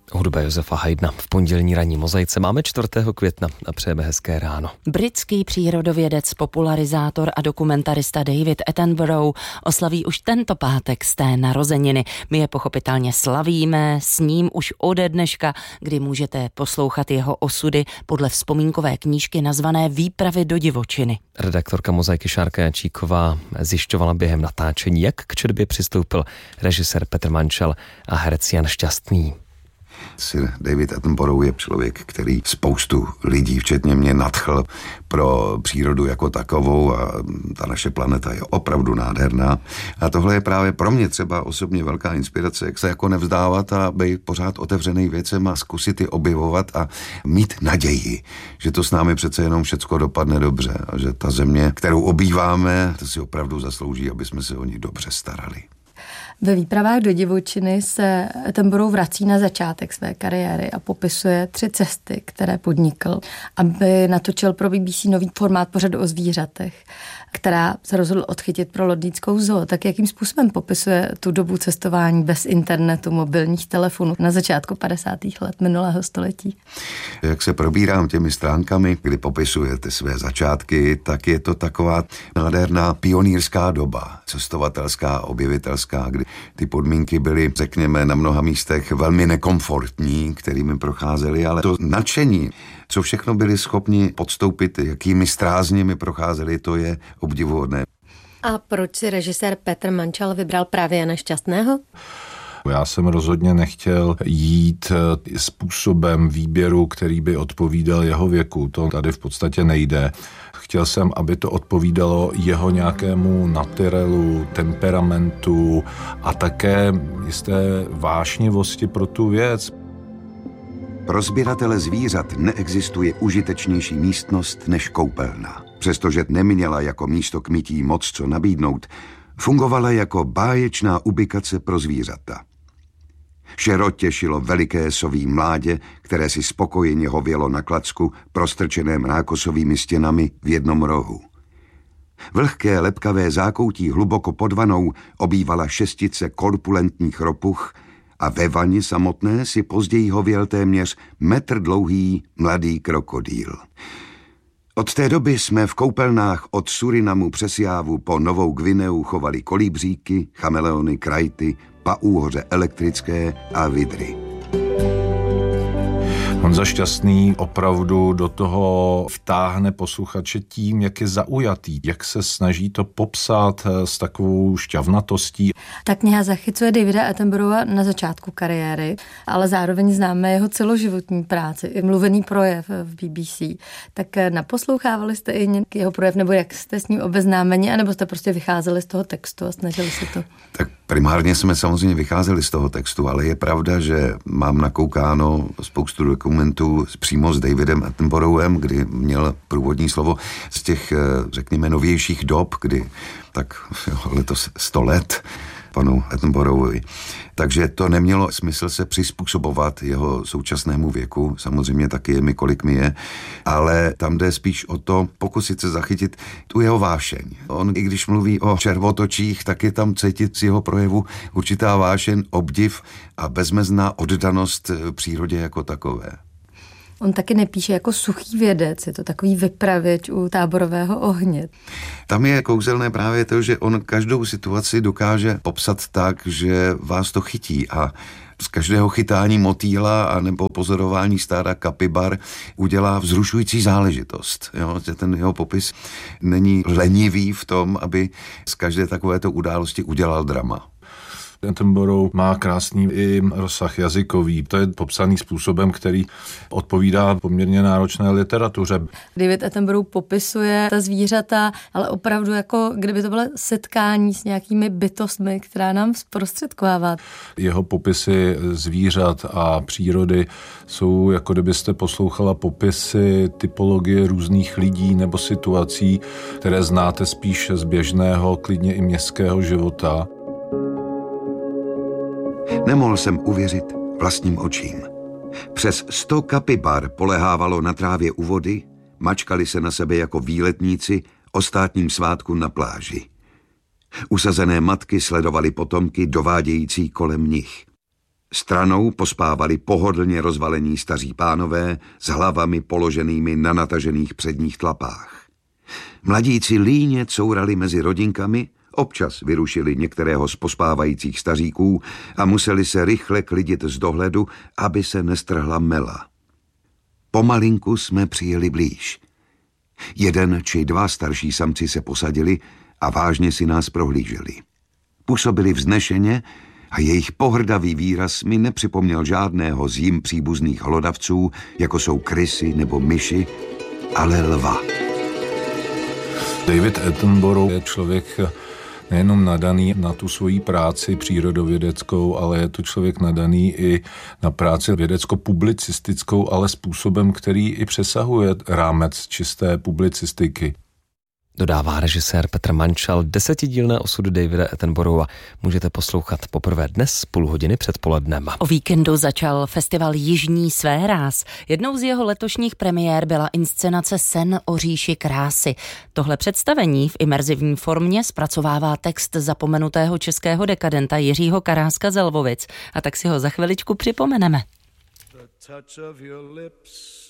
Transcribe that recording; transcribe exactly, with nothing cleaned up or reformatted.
Hudba Josefa Haydna v pondělní ranní mozaice. Máme čtvrtého května a přejeme hezké ráno. Britský přírodovědec, popularizátor a dokumentarista David Attenborough oslaví už tento pátek sté narozeniny. My je pochopitelně slavíme s ním už ode dneška, kdy můžete poslouchat jeho osudy podle vzpomínkové knížky nazvané Výpravy do divočiny. Redaktorka Mozaiky Šárka Jančíková zjišťovala během natáčení, jak k četbě přistoupil režisér Petr Mančel a herec Jan Šťastný. Sir David Attenborough je člověk, který spoustu lidí, včetně mě, nadchl pro přírodu jako takovou a ta naše planeta je opravdu nádherná. A tohle je právě pro mě třeba osobně velká inspirace, jak se jako nevzdávat a být pořád otevřený věcem a zkusit je objevovat a mít naději, že to s námi přece jenom všecko dopadne dobře a že ta země, kterou obýváme, to si opravdu zaslouží, aby jsme se o ní dobře starali. Ve Výpravách do divočiny se Attenborough vrací na začátek své kariéry a popisuje tři cesty, které podnikl, aby natočil pro B B C nový formát pořadu o zvířatech, která se rozhodl odchytit pro londýnskou zoo. Tak jakým způsobem popisuje tu dobu cestování bez internetu, mobilních telefonů na začátku padesátých let minulého století? Jak se probírám těmi stránkami, kdy popisujete své začátky, tak je to taková nádherná pionýrská doba, cestovatelská, objevitelská, kdy ty podmínky byly, řekněme, na mnoha místech velmi nekomfortní, kterými procházeli, ale to nadšení, co všechno byli schopni podstoupit, jakými strázněmi procházeli, to je obdivuhodné. A proč si režisér Petr Mančel vybral právě Jana Šťastného? Já jsem rozhodně nechtěl jít způsobem výběru, který by odpovídal jeho věku. To tady v podstatě nejde. Chtěl jsem, aby to odpovídalo jeho nějakému naturelu, temperamentu a také jisté vášnivosti pro tu věc. Pro sběratele zvířat neexistuje užitečnější místnost než koupelna. Přestože neměla jako místo k mytí moc co nabídnout, fungovala jako báječná ubikace pro zvířata. Šero těšilo veliké soví mládě, které si spokojeně hovělo na klacku prostrčeném rákosovými stěnami v jednom rohu. Vlhké lepkavé zákoutí hluboko pod vanou obývala šestice korpulentních ropuch a ve vani samotné si později hověl téměř metr dlouhý mladý krokodýl. Od té doby jsme v koupelnách od Surinamu přes Jávu po Novou Gvineu chovali kolibříky, chameleony, krajty, paúhoře elektrické a vidry. Honza Šťastný opravdu do toho vtáhne posluchače tím, jak je zaujatý, jak se snaží to popsat s takovou šťavnatostí. Ta kniha zachycuje Davida Attenborougha na začátku kariéry, ale zároveň známe jeho celoživotní práci, i mluvený projev v B B C. Tak naposlouchávali jste i nějaký jeho projev, nebo jak jste s ním obeznámeni, anebo jste prostě vycházeli z toho textu a snažili se to? Tak primárně jsme samozřejmě vycházeli z toho textu, ale je pravda, že mám nakoukáno spoustu dokumentů přímo s Davidem Attenboroughem, kdy měl průvodní slovo z těch, řekněme, novějších dob, kdy tak letos sto let panu Attenboroughovi. Takže to nemělo smysl se přizpůsobovat jeho současnému věku, samozřejmě taky je mi, kolik mi je, ale tam jde spíš o to pokusit se zachytit tu jeho vášeň. On, i když mluví o červotočích, tak je tam cítit z jeho projevu určitá vášeň, obdiv a bezmezná oddanost přírodě jako takové. On taky nepíše jako suchý vědec, je to takový vypravěč u táborového ohně. Tam je kouzelné právě to, že on každou situaci dokáže popsat tak, že vás to chytí a z každého chytání motýla a nebo pozorování stáda kapibar udělá vzrušující záležitost. Jo? Ten jeho popis není lenivý v tom, aby z každé takovéto události udělal drama. Attenborough má krásný i rozsah jazykový. To je popsaný způsobem, který odpovídá poměrně náročné literatuře. David Attenborough popisuje ta zvířata, ale opravdu jako kdyby to bylo setkání s nějakými bytostmi, která nám zprostředkovává. Jeho popisy zvířat a přírody jsou, jako kdybyste poslouchala popisy typologie různých lidí nebo situací, které znáte spíš z běžného, klidně i městského života. Nemohl jsem uvěřit vlastním očím. Přes sto kapibar polehávalo na trávě u vody, mačkali se na sebe jako výletníci o státním svátku na pláži. Usazené matky sledovaly potomky dovádějící kolem nich. Stranou pospávali pohodlně rozvalení staří pánové s hlavami položenými na natažených předních tlapách. Mladíci líně courali mezi rodinkami, občas vyrušili některého z pospávajících staříků a museli se rychle klidit z dohledu, aby se nestrhla mela. Pomalinku jsme přijeli blíž. Jeden či dva starší samci se posadili a vážně si nás prohlíželi. Působili vznešeně a jejich pohrdavý výraz mi nepřipomněl žádného z jim příbuzných hlodavců, jako jsou krysy nebo myši, ale lva. David Attenborough je člověk nejenom nadaný na tu svoji práci přírodovědeckou, ale je to člověk nadaný i na práci vědecko-publicistickou, ale způsobem, který i přesahuje rámec čisté publicistiky. Dodává režisér Petr Mančal. Desetidílné osudy Davida Attenborougha můžete poslouchat poprvé dnes půl hodiny před polednem. O víkendu začal festival Jižní sféráz. Jednou z jeho letošních premiér byla inscenace Sen o říši krásy. Tohle představení v imerzivní formě zpracovává text zapomenutého českého dekadenta Jiřího Karáska z Lvovic. A tak si ho za chviličku připomeneme. The touch of your lips